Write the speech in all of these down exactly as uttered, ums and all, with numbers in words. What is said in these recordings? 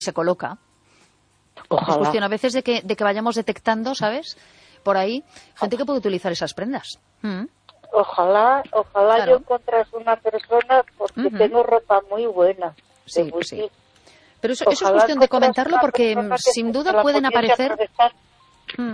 se coloca. Ojalá. Es cuestión a veces de que, de que vayamos detectando, ¿sabes? Por ahí, gente que puede utilizar esas prendas. Mm. Ojalá, ojalá Claro. yo encontrase una persona porque Uh-huh. tengo ropa muy buena. Sí, de sí. Pero eso, eso es Ojalá cuestión de encontrase comentarlo una porque persona que sin se- duda que la pueden pudiese aparecer... aprovechar. Mm.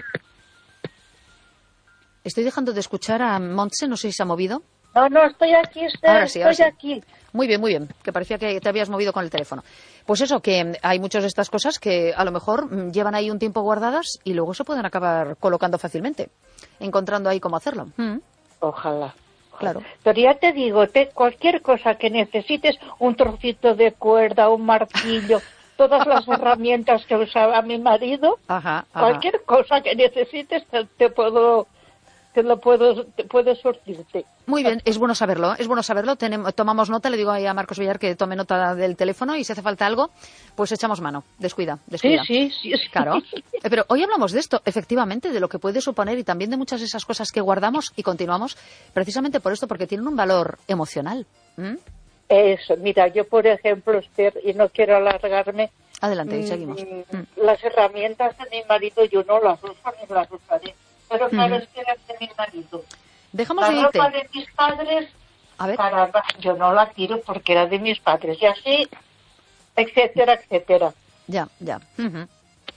Estoy dejando de escuchar a Montse, no sé si se ha movido. No, no, estoy aquí, estoy, Ahora sí, ahora estoy sí. aquí. Muy bien, muy bien, que parecía que te habías movido con el teléfono. Pues eso, que hay muchas de estas cosas que a lo mejor mm, llevan ahí un tiempo guardadas y luego se pueden acabar colocando fácilmente, encontrando ahí cómo hacerlo. Mm. Ojalá. Claro. Pero ya te digo, te, cualquier cosa que necesites, un trocito de cuerda, un martillo, todas las herramientas que usaba mi marido, Ajá, ajá. cualquier cosa que necesites te, te puedo, te lo puedo, te puedo surtirte. Muy bien, es bueno saberlo, es bueno saberlo. Tenemos, tomamos nota, le digo ahí a Marcos Villar que tome nota del teléfono y si hace falta algo, pues echamos mano. Descuida, Sí, descuida. sí, sí, sí. Claro. Eh, Pero hoy hablamos de esto, efectivamente, de lo que puede suponer y también de muchas de esas cosas que guardamos y continuamos, precisamente por esto, porque tienen un valor emocional. ¿Mm? Eso, mira, yo por ejemplo, Esther, y no quiero alargarme, Adelante, y mm, seguimos. Mm. las herramientas de mi marido yo no las uso ni las usaré, pero claro, Ujú. es que eran de mi marido. Dejamos La de irte. ropa de mis padres, A ver. caramba, yo no la tiro porque era de mis padres, y así, etcétera, etcétera. Ya, ya. Ujú.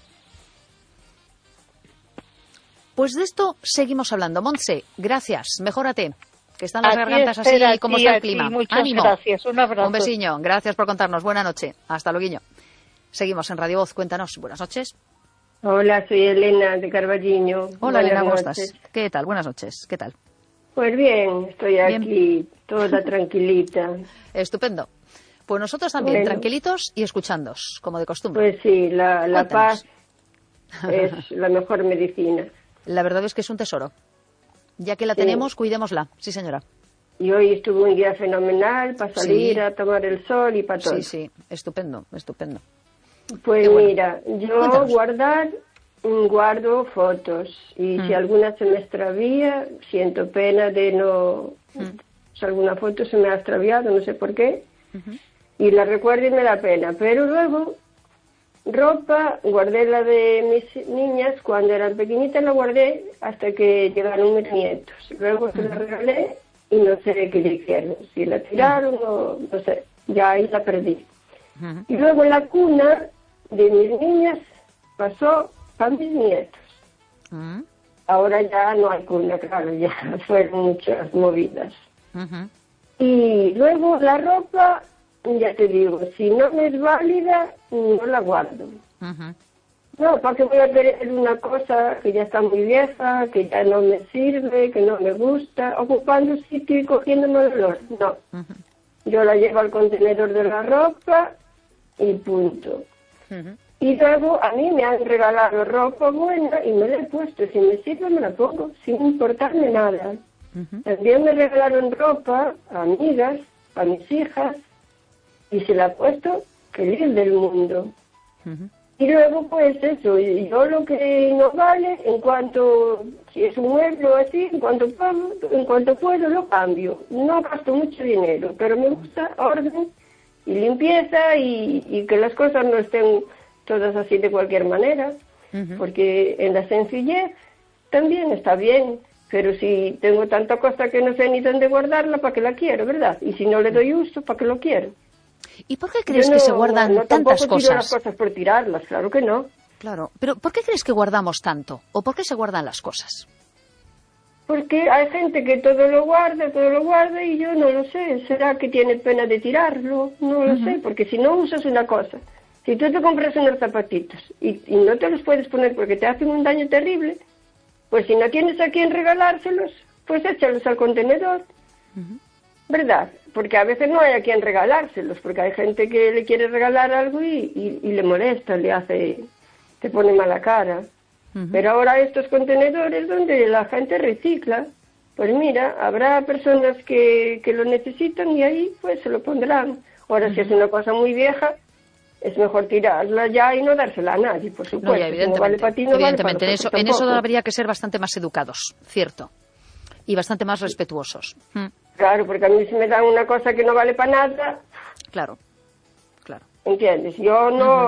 Pues de esto seguimos hablando. Montse, gracias, mejórate, que están las A ti, gargantas así Esther, a como ti, está el a ti, clima. muchas Ánimo. gracias, un abrazo. Un besiño, gracias por contarnos. Buena noche. Hasta luego. Seguimos en Radio Voz, cuéntanos. Buenas noches. Hola, soy Elena de Carballiño. Hola, Buenas Elena, ¿cómo noches. estás? ¿Qué tal? Buenas noches. ¿Qué tal? Pues bien, estoy Bien. aquí toda tranquilita. Estupendo. Pues nosotros también, Bueno. tranquilitos y escuchándos, como de costumbre. Pues sí, la, la Cuéntanos. paz es la mejor medicina. La verdad es que es un tesoro. Ya que la Sí. tenemos, cuidémosla. Sí, señora. Y hoy estuvo un día fenomenal para salir Sí. a tomar el sol y para todo. Sí, sí, estupendo, estupendo. Pues Qué bueno. mira, yo Cuéntanos. guardar, mm, guardo fotos y Mm. si alguna se me extravía, siento pena de no... Mm. Si alguna foto se me ha extraviado, no sé por qué, Ujú. y la recuerdo y me da pena. Pero luego, ropa, guardé la de mis niñas cuando eran pequeñitas, la guardé hasta que llegaron mis nietos. Luego se la regalé y no sé qué le hicieron. Si la tiraron o no sé, ya ahí la perdí. Ujú. Y luego la cuna de mis niñas pasó para mis nietos. Mm. Ahora ya no hay cuna, claro, ya fueron muchas movidas. Ujú. Y luego la ropa, ya te digo, si no me es válida, no la guardo. Ujú. No, porque voy a querer una cosa que ya está muy vieja, que ya no me sirve, que no me gusta, ocupando sitio y cogiéndome el olor. No, Ujú. yo la llevo al contenedor de la ropa y punto. Ujú. Y luego a mí me han regalado ropa buena y me la he puesto. Si me sirve, me la pongo, sin importarme nada. Ujú. También me regalaron ropa a amigas, a mis hijas, y se la he puesto feliz del mundo. Ujú. Y luego, pues eso, y yo lo que no vale, en cuanto, si es un mueble o así, en cuanto puedo, en cuanto puedo lo cambio. No gasto mucho dinero, pero me gusta orden y limpieza y, y que las cosas no estén todas así de cualquier manera, Ujú. porque en la sencillez también está bien, pero si tengo tanta cosa que no sé ni dónde guardarla, ¿para qué la quiero, verdad? Y si no le doy uso, ¿para qué lo quiero? ¿Y por qué crees Yo que no- se guardan no, no, tantas tampoco tiro las cosas? cosas por tirarlas, claro que no. Claro, pero ¿por qué crees que guardamos tanto? ¿O por qué se guardan las cosas? Porque hay gente que todo lo guarda, todo lo guarda y yo no lo sé. ¿Será que tiene pena de tirarlo? No lo Ujú. sé, porque si no usas una cosa, si tú te compras unos zapatitos y, y no te los puedes poner porque te hacen un daño terrible, pues si no tienes a quién regalárselos, pues échalos al contenedor, Ujú. ¿verdad? Porque a veces no hay a quien regalárselos, porque hay gente que le quiere regalar algo y, y, y le molesta, le hace, te pone mala cara. Ujú. Pero ahora estos contenedores donde la gente recicla, pues mira, habrá personas que, que lo necesitan y ahí pues se lo pondrán. Ahora, si es una cosa muy vieja, es mejor tirarla ya y no dársela a nadie, por supuesto. No, ya, Si no vale evidentemente. para ti, no vale para evidentemente. En, eso, nosotros en eso tampoco. habría que ser bastante más educados, cierto. Y bastante más respetuosos. Mm. Claro, porque a mí si me dan una cosa que no vale para nada, Claro, claro. ¿entiendes? Yo no...